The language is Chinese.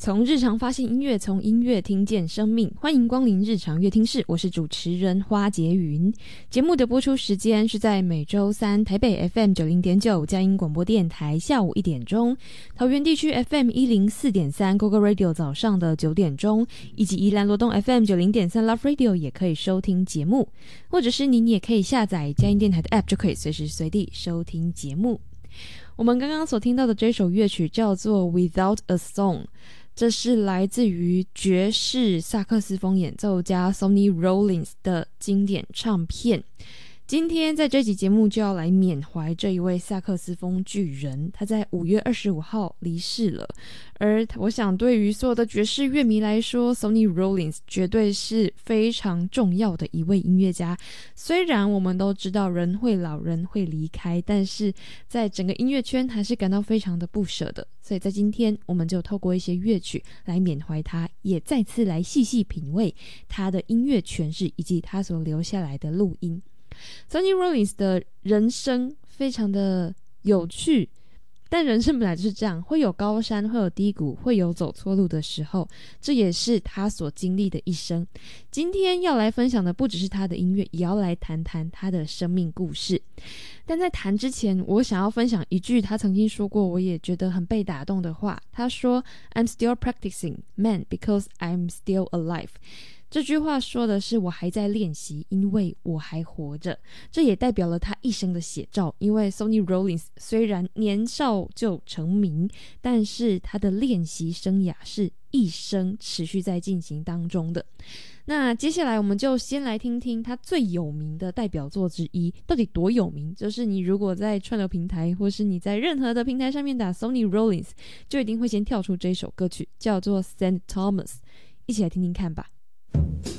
从日常发现音乐，从音乐听见生命。欢迎光临日常乐听室，我是主持人花洁云。节目的播出时间是在每周三台北 FM90.9 佳音广播电台下午1点钟，桃园地区 FM104.3 GoGo Radio 早上的9点钟，以及宜兰罗东 FM90.3 Love Radio 也可以收听节目，或者是您也可以下载佳音电台的 App 就可以随时随地收听节目。我们刚刚所听到的这首乐曲叫做 Without a Song，这是来自于爵士萨克斯风演奏家 Sonny Rollins 的经典唱片。今天在这集节目就要来缅怀这一位萨克斯风巨人，他在5月25号离世了。而我想对于所有的爵士乐迷来说， Sonny Rollins 绝对是非常重要的一位音乐家。虽然我们都知道人会老，人会离开，但是在整个音乐圈还是感到非常的不舍的。所以在今天我们就透过一些乐曲来缅怀他，也再次来细细品味他的音乐诠释以及他所留下来的录音。Sonny Rollins 的人生非常的有趣，但人生本来就是这样，会有高山，会有低谷，会有走错路的时候，这也是他所经历的一生。今天要来分享的不只是他的音乐，也要来谈谈他的生命故事。但在谈之前，我想要分享一句他曾经说过，我也觉得很被打动的话。他说 I'm still practicing, man, because I'm still alive。这句话说的是我还在练习，因为我还活着。这也代表了他一生的写照，因为 Sonny Rollins 虽然年少就成名，但是他的练习生涯是一生持续在进行当中的。那接下来我们就先来听听他最有名的代表作之一，到底多有名？就是你如果在串流平台或是你在任何的平台上面打 Sonny Rollins， 就一定会先跳出这首歌曲，叫做 St. Thomas。 一起来听听看吧。